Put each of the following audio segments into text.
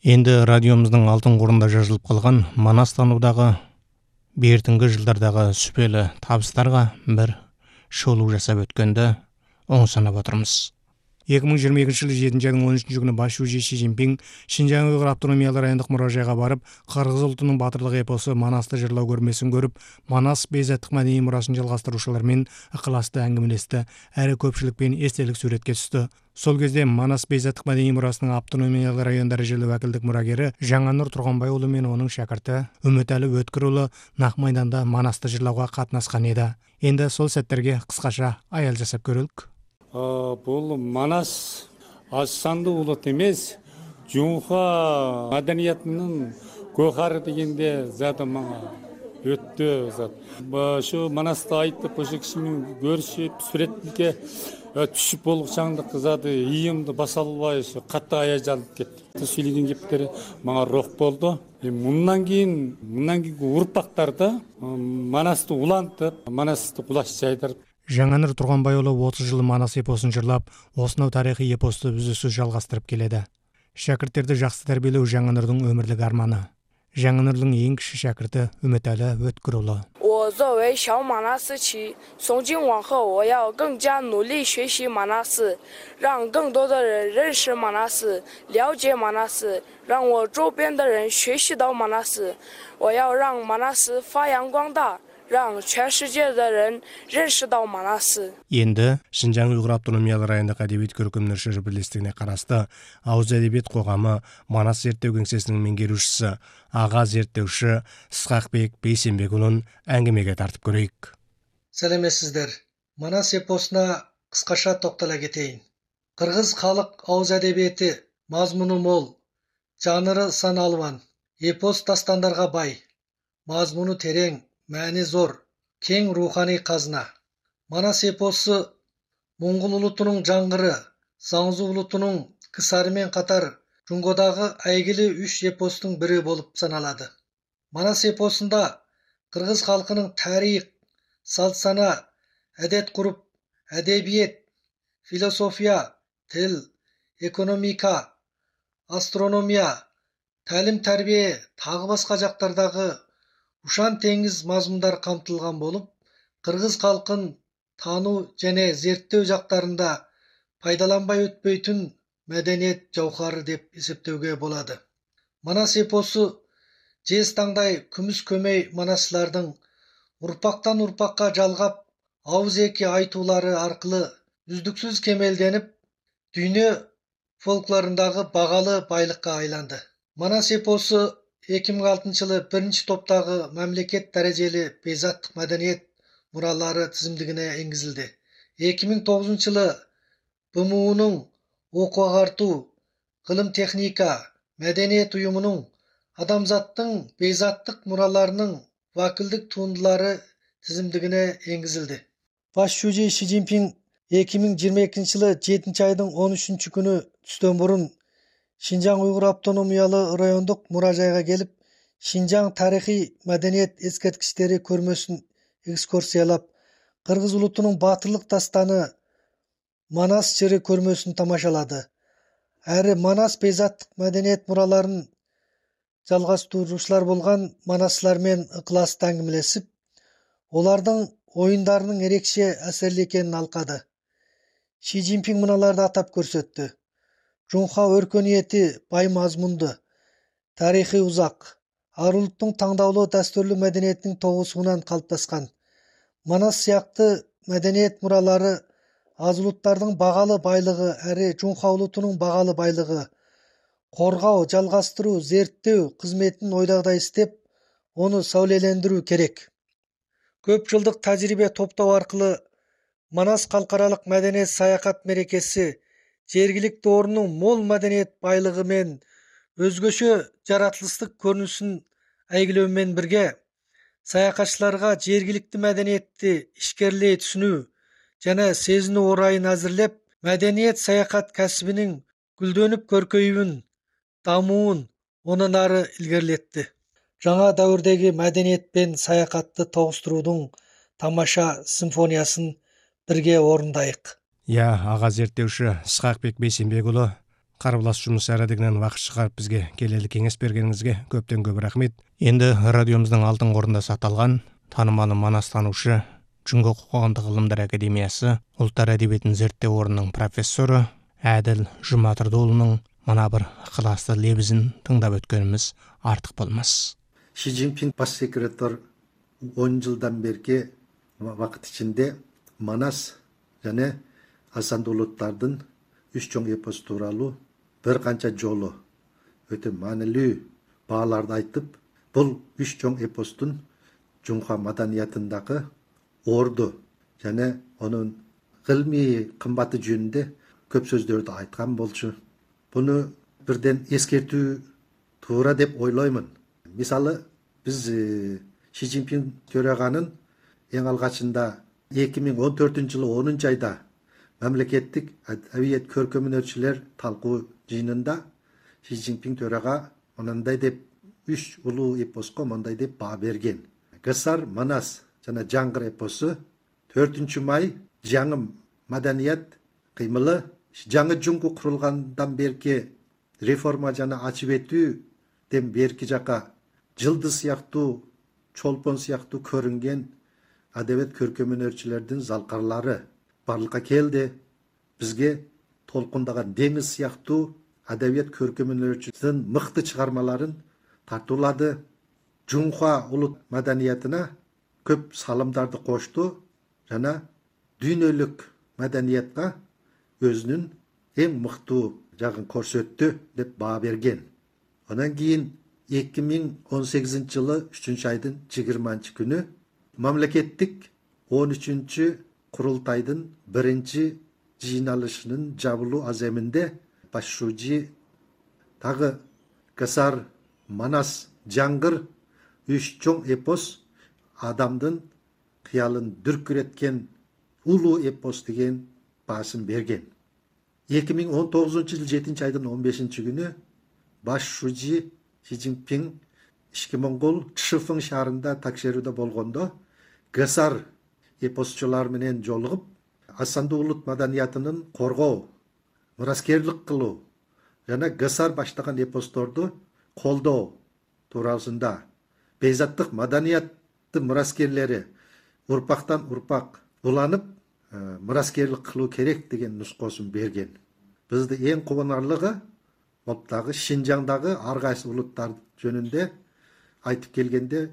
Енді радиомыздың алтын қорында жазылып қалған манастанудағы бертінгі жылдардағы сүпелі табыстарға бір шолу жасап өткенді оң санап отырмыз. 2022 жылы 7 айдың 13 күні бас шөже Си Цзиньпин Шинжаң ұйғыр автономиялы райондық мұражайға барып, қырғыз ұлтының батырлық эпосы Манасты жырлау көрмесін көріп, Манас бейзаттық мәдени мұрасын жалғастырушылармен ықыласты әңгімелесті, әрі көпшілікпен естелік суретке түсті. Сол кезде Манас бейзаттық мәдени мұрасының автономиялы район дәрежелі уәкілдік мұрагері Жаңанұр Тұрғанбайұлы мен оның шәкірті Үмітәлі Өткірұлы нақ майданда Манасты жырлауға қатынасқан еді. Енді сол сәттерге қысқаша аял жасап көрелік. Бұл Манас аз санды ұлт емес, Жоңха мәдениетінің көқары дегенде заты маңа өтті зат. Шу Манасты айтып, осы кісімен көрісіп, суретке түсіп болып шаңдық заты иымды басалбай, қатты аяжалып кетті. Сөйлеген кептері маңа роқ болды. Мұнан кейін ұрпақтарды Манасты улантып, Манасты құлаш жайдырып. Жаңанұр Тұрғанбайұлы 30 жылы Манас эпосын жырлап, осынау тарихи эпосты үздіксіз жалғастырып келеді. Шәкірттерді жақсы тәрбиелеу Жаңанұрдың өмірлік арманы. Жаңанұрдың ең кіші шәкірті Үмітәлі Өткірұлы. 我作为小马纳斯旗，从今往后我要更加努力学习马纳斯，让更多的人认识马纳斯，了解马纳斯，让我周边的人学习到马纳斯。我要让马纳斯发扬光大，让全世界的人认识到马纳斯。 Енді Шинжаң ұйғыр автономиялы райондық әдебиет көркемдер бірлестігіне қарасты Ауыз әдебиет қоғамы Манас зерттеу кеңсесінің меңгерушісі, аға зерттеуші Ысқақбек Бейсенбекұлын әңгімеге тартып көрейік. Сәлеметсіздер. Манас эпосына қысқаша тоқтала кетейін. Қырғыз халық ауыз әдебиеті мазмұны мол, жанры сан алуан, эпос дастандарға бай, мазмұны терең, мәні зор, кең рухани қазына. Манас эпосы Моңғол ұлытының жаңғыры, Заңзу ұлытының кысарымен қатар Жұңғодағы әйгілі үш эпостың бірі болып саналады. Манас эпосында қырғыз халқының тарих, салт-сана, әдет-ғұрып, әдебиет, философия, тіл, экономика, астрономия, тәлім-тәрбие, тағы басқа жақтардағы ұшан теңіз мазмұндар қамтылған болып, қырғыз халқын тану және зерттеу жақтарында пайдаланбай өтпейтін мәдениет жауһары деп есептеуге болады. Манас эпосы жез таңдай күміс көмей манаслардың ұрпақтан ұрпаққа жалғап ауызекі айтулары арқылы үздіксіз кемелденіп, дүйнө фольклорындағы бағалы байлыққа айланды. Манас эпосы 2006 жылы бірінші топтағы мемлекет дәрежелі бейзаттық мәдениет мұралары тізімдігіне енгізілді. 2009 жылы БМУ-ның оқу-ағарту, ғылым-техника, мәдениет ұйымының адамзаттың бейзаттық мұраларының уәкілдік туындылары тізімдігіне енгізілді. Бас шөже Си Цзиньпин 2022 жылы 7 айдың 13 күні түстен бұрын Шинжаң ұйғыр автономиялы райондық мұражайға келіп, Шинжаң тарихи мәдениет ескерткіштері көрмесін экскурсиялап, қырғыз ұлытының батырлық дастаны Манас жыры көрмесін тамашалады. Әрі Манас бейзаттық мәдениет мұраларын жалғастырушылар болған манаслармен ықыласты әңгімелесіп, олардың ойындарының ерекше әсерлі екенін алқады. Си Цзиньпин мыналарды атап көрсетті. Жоңха өркениеті бай мазмұнды, тарихи ұзақ, ар ұлттың таңдаулы дәстүрлі мәдениетінің тоғысуынан қалыптасқан. Манас сияқты мәдениет мұралары аз ұлттардың бағалы байлығы әрі Жоңха ұлтының бағалы байлығы, қорғау, жалғастыру, зерттеу қызметін ойдағыдай істеп, оны сәулелендіру керек. Көп жылдық тәжірибе топтау арқылы Манас халықаралық мәдениет саяхат мерекесі жергілікті орынның мол мәдениет байлығы мен өзгөше жаратылыстық көрінісін әйгілеумен бірге, саяхатшыларға жергілікті мәдениетті ішкерлей түсіну және сезіну орайын әзірлеп, мәдениет саяхат кәсібінің гүлденіп көркеюін, дамуын онан ары ілгерілетті. Жаңа дәуірдегі мәдениет пен саяхатты тоғыстырудың тамаша симфониясын бірге орындайық. Аға зерттеуші Ысқақбек Бейсенбекұлы Қарбылас жұмыс әрәдігінен вақыт шығарып бізге келелі кеңес бергеніңізге көптен көп рахмет. Енді радиомыздың алтын қорында сақталған танымалы манастанушы, Жүнгі қоғамдық ғылымдар академиясы ұлттар әдебиетін зерттеу орнының профессоры Әділ Жұматырдыұлының мына бір ықыласты лебізін тыңдап өткеніміз артық болмас. Ши Цзиньпин бас секретар 10 жылдан бергі вақыт ішінде Манас және Асанды ұлттардың үш чоң эпос туралы бір қанша жолы өте мәнілі бағаларды айтып, бұл үш чоң эпостың Жоңға маданиятындағы орды және оның ғылми қымбаты жөнінде көп сөздерді айтқан болшы. Бұны бірден ескерту тура деп ойлаймын. Мысалы, біз Ши Цзиньпин төрағаның ең алғашында 2014 жылы 10 айда мемлекеттік әдебиет көркемөнершілер талқы жиынында Ши Цзиньпин төраға мынандай деп үш ұлы эпосқа мындай деп баға берген. Гасар, Манас және Жаңғыр эпосы 4 май жаңы мәдениет қимылы жаңы жүңгі құрылғандан берке реформа және ашып ету дем берке жаққа жылды сияқты, чолпон сияқты көрінген әдебиет көркемөнершілердің залқарлары барлыққа келді. Бізге толқындаған деңіз сияқты әдебиет көркемөнершілердің мықты шығармаларын тартулады. Жоңға ұлт мәдениетіне көп салымдарды қошты және дүниелік мәдениетқа өзінің ең мықты жағын көрсетті деп баға берген. Онан кейін 2018 жылы 3 айдың 20 күні мемлекеттік 13 құрылтайдың бірінші жиналышының жабылу аземінде басшыжы тағы Гасар, Манас, Жаңғыр үш чоң эпос адамдың қиялын дүркіреткен ұлы эпос деген басын берген. 2019 жыл 7 айдың 15 күні басшыжы Ши Цзиньпин ішкі Моңғол Чжифың шаарында тәкшеруде болғанда Гасар эпосчылар менен жолығып, Асанды ұлт маданиятының қорғау, мұраскерлік қылу және Гасар баштаған эпосторды қолдау турасында бейзаттық маданиятты мұраскерлері ұрпақтан ұрпақ уланып, мұраскерлік қылу керек деген нұсқасын берген. Бізді ең қуанарлығы оптағы Шинжаңдағы арғайсы ұлттар жөнінде айтып келгенде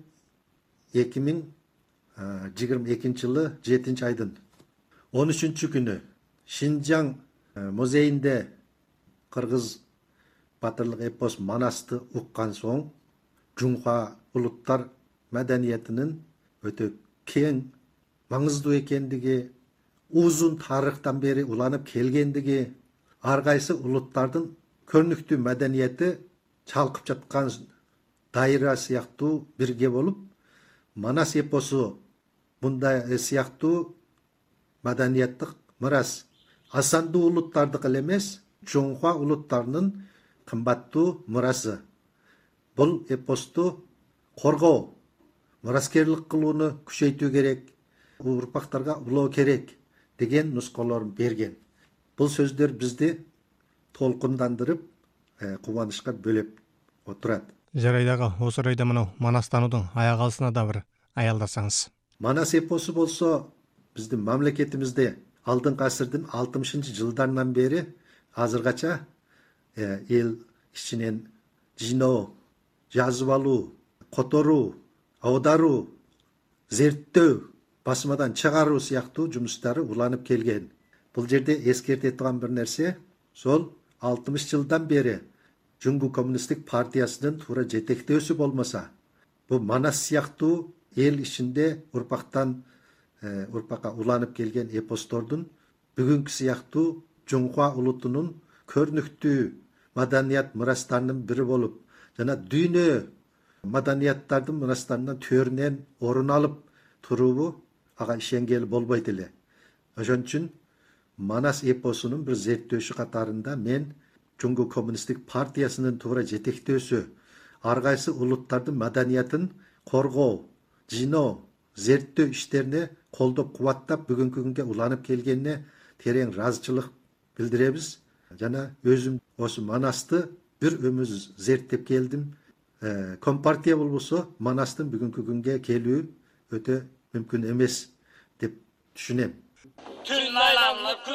2022 жылы 7 айдың 13 күні Шинжаң музейінде қырғыз батырлық эпос Манасты ұққан соң Жоңға ұлттар мәдениетінің өте кең маңызды екендігі, uzun tarixten beri ulanıp kelgendigi, argaysı ulutlardın körnüktü medeniyeti çalkıp жатқан daira siyahtı birge bolup, Manas eposu bunda siyahtı medeniyetlik miras Asandı ulutlardık elemez, Жоңға улуттарының қымбатты мұрасы. Бұл эпосты қорғау, мұраскерлік қылуыны күшейту керек, ұрпақтарға улау керек деген нұсқаларын берген. Бұл сөздер бізді толқындандырып, қуанышқа бөлеп отырады. Жарайдағы осы орайда мынау Манастанудың аяқ алысына да бір аялдасаңыз. Манас эпосы болса, біздің мемлекетімізде алдыңғы ғасырдың 60 жылдарынан бері азырғача ел ішінен жинау, жазып алу, котору, аудару, зерттеу, басмадан шығару сияқты жұмыстары уланып келген. Бұл жерде ескерте тұрған бір нәрсе, сол 60 жылдан бері Жүңгі коммунистік партиясының тура жетектеуші болмаса, бұл Манас сияқты ел ішінде ұрпаққа уланып келген эпостордың бүгінгі сияқты Жоңға ұлтының көрнікті маданият мұрастарының бірі болып, жана дүйнө маданияттардың мұрастарынан төрінен орын алып тұруы аға ішенгелі болбайды еле. Ошон үчүн Манас эпосунун бір зерттөөшү катарында мен Жоңғы коммунистік партиясының тура жетектөөсү, аргайсы улуттардын маданиятын коргоо, жиноо, зерттөө иштерине колдоп кубаттап бүгүнкү күнгө уланып келгенине терең ыраазычылык билдиребиз. Жана өзүм осы Манасты bir ömüz zerttep keldim. Kompartiya bolboso Manastın bugünkü günge kelүү öte mümkün emes dep düşünem. Türk